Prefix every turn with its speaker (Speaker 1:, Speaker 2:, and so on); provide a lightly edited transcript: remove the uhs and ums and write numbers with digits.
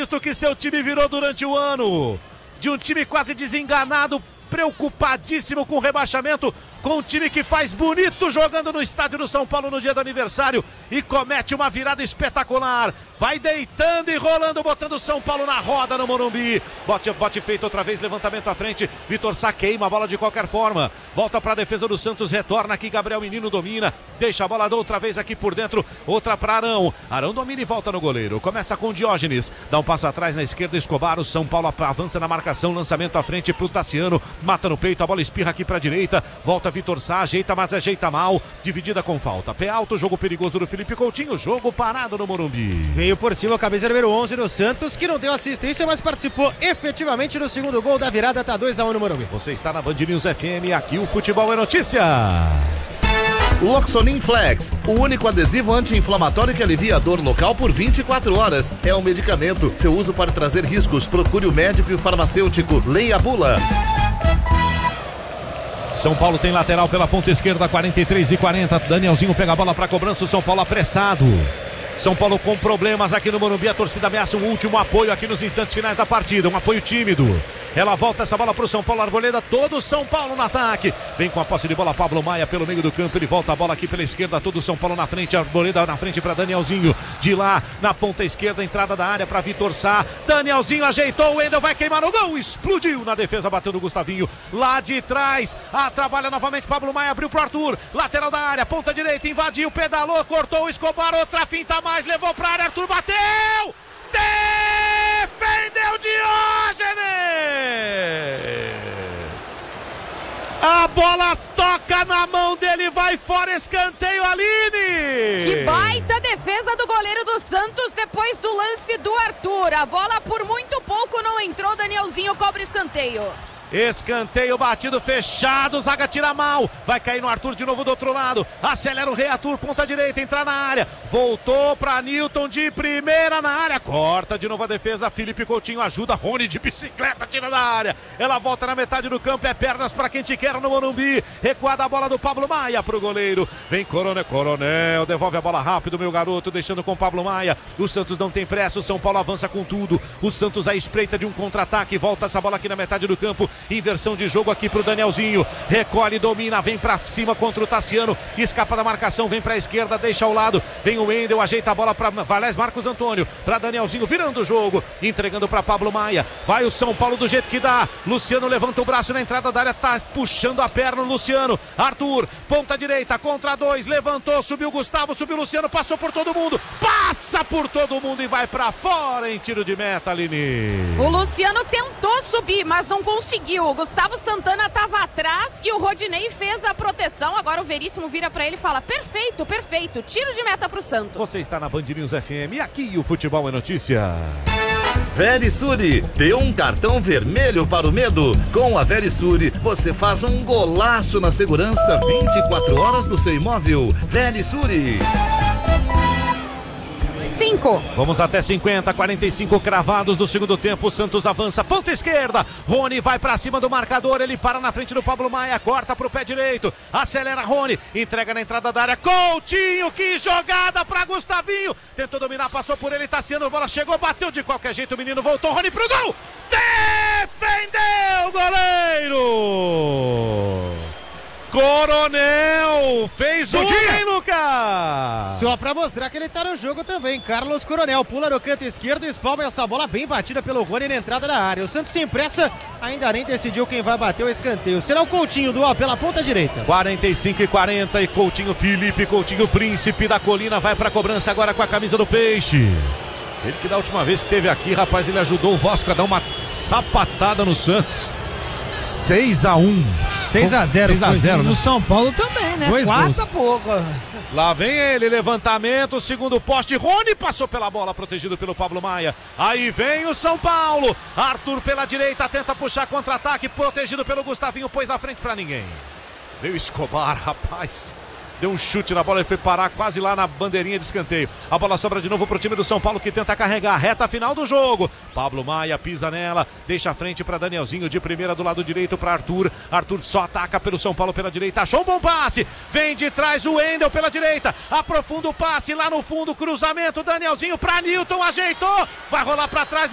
Speaker 1: visto o que seu time virou durante o ano. De um time quase desenganado, preocupadíssimo com o rebaixamento, com um time que faz bonito jogando no estádio do São Paulo no dia do aniversário e comete uma virada espetacular. Vai deitando e rolando, botando o São Paulo na roda no Morumbi. Bote feito outra vez, levantamento à frente. Vitor Sá queima a bola de qualquer forma. Volta para a defesa do Santos, retorna aqui. Gabriel Menino domina, deixa a bola outra vez aqui por dentro. Outra para Arão. Arão domina e volta no goleiro. Começa com Diógenes. Dá um passo atrás na esquerda, Escobar. O São Paulo avança na marcação. Lançamento à frente pro Tassiano. Mata no peito, a bola espirra aqui para a direita. Volta Vitor Sá, ajeita, mas ajeita mal. Dividida com falta. Pé alto, jogo perigoso do Felipe Coutinho. Jogo parado no Morumbi.
Speaker 2: Veio por cima a camisa número 11 do Santos, que não deu assistência, mas participou efetivamente no segundo gol da virada. Tá 2-1 no Morumbi.
Speaker 1: Você está na Band News FM, aqui o futebol é notícia.
Speaker 3: Loxonin Flex, o único adesivo anti-inflamatório que alivia a dor local por 24 horas. É um medicamento. Seu uso pode trazer riscos. Procure o médico e o farmacêutico. Leia a bula.
Speaker 1: São Paulo tem lateral pela ponta esquerda, 43:40. Danielzinho pega a bola para cobrança, o São Paulo apressado. São Paulo com problemas aqui no Morumbi, a torcida ameaça um último apoio aqui nos instantes finais da partida, um apoio tímido. Ela volta essa bola para o São Paulo, Arboleda, todo o São Paulo no ataque. Vem com a posse de bola Pablo Maia pelo meio do campo, ele volta a bola aqui pela esquerda, todo o São Paulo na frente, Arboleda na frente para Danielzinho. De lá, na ponta esquerda, entrada da área para Vitor Sá. Danielzinho ajeitou, o Wendel vai queimar no gol, explodiu na defesa, bateu no Gustavinho. Lá de trás, trabalha novamente Pablo Maia, abriu pro Arthur, lateral da área, ponta direita, invadiu, pedalou, cortou o Escobar, outra finta mais, levou pra área, Arthur bateu! Defendeu Diógenes! A bola toca na mão dele, vai fora, escanteio, Aline!
Speaker 4: Que baita defesa do goleiro do Santos depois do lance do Arthur. A bola por muito pouco não entrou, Danielzinho cobra escanteio.
Speaker 1: Escanteio batido, fechado, zaga tira mal, vai cair no Arthur de novo do outro lado, acelera o Rei Arthur, ponta direita, entrar na área, voltou para Nilton de primeira na área, corta de novo a defesa, Felipe Coutinho ajuda, Rony de bicicleta, tira da área, ela volta na metade do campo, é pernas para quem te quer no Morumbi, recuada a bola do Pablo Maia pro goleiro, vem Coronel, devolve a bola rápido, meu garoto, deixando com Pablo Maia, o Santos não tem pressa, o São Paulo avança com tudo, o Santos à espreita de um contra-ataque, volta essa bola aqui na metade do campo, inversão de jogo aqui pro Danielzinho, recolhe, domina, vem pra cima contra o Tassiano, escapa da marcação, vem pra esquerda, deixa ao lado, vem o Wendel, ajeita a bola pra Marcos Antônio, pra Danielzinho, virando o jogo, entregando pra Pablo Maia, vai o São Paulo do jeito que dá, Luciano levanta o braço na entrada da área, tá puxando a perna o Luciano, Arthur, ponta direita, contra dois, levantou, subiu Gustavo, subiu Luciano, passou por todo mundo, passa por todo mundo e vai pra fora em tiro de meta, Aline.
Speaker 4: O Luciano tentou subir, mas não conseguiu. O Gustavo Santana estava atrás e o Rodinei fez a proteção. Agora o Veríssimo vira para ele e fala: perfeito, perfeito, tiro de meta pro Santos.
Speaker 1: Você está na Band News FM e aqui o futebol é notícia.
Speaker 3: Verisuri, deu um cartão vermelho para o medo. Com a Verisuri, você faz um golaço na segurança 24 horas do seu imóvel. Verisuri.
Speaker 4: 5.
Speaker 1: Vamos até 50, 45 cravados do segundo tempo, o Santos avança, ponta esquerda, Rony vai pra cima do marcador, ele para na frente do Pablo Maia, corta pro pé direito, acelera Rony, entrega na entrada da área, Coutinho, que jogada pra Gustavinho, tentou dominar, passou por ele, Tassiano, a bola chegou, bateu de qualquer jeito, o menino voltou, Rony pro gol, defendeu o goleiro! Coronel fez o gol, hein, Lucas?
Speaker 2: Só pra mostrar que ele tá no jogo também. Carlos Coronel pula no canto esquerdo e espalma essa bola bem batida pelo Rony na entrada da área. O Santos sem pressa, ainda nem decidiu quem vai bater o escanteio. Será o Coutinho do pela ponta direita.
Speaker 1: 45:40 e Coutinho, Felipe Coutinho, príncipe da colina, vai pra cobrança agora com a camisa do Peixe. Ele que da última vez que esteve aqui, rapaz, ele ajudou o Vasco a dar uma sapatada no Santos. 6-1.
Speaker 2: 6-0.
Speaker 1: 6-0, né?
Speaker 5: No São Paulo também, né? 4 a pouco.
Speaker 1: Lá vem ele, levantamento, segundo poste, Rony passou pela bola, protegido pelo Pablo Maia. Aí vem o São Paulo, Arthur pela direita, tenta puxar contra-ataque, protegido pelo Gustavinho, pôs à frente pra ninguém. Veio Escobar, rapaz. Deu um chute na bola, ele foi parar quase lá na bandeirinha de escanteio. A bola sobra de novo pro time do São Paulo, que tenta carregar, reta final do jogo. Pablo Maia pisa nela, deixa a frente para Danielzinho, de primeira do lado direito para Arthur. Arthur só ataca pelo São Paulo pela direita, achou um bom passe. Vem de trás o Wendel pela direita, aprofunda o passe lá no fundo, cruzamento, Danielzinho para Nilton, ajeitou, vai rolar para trás.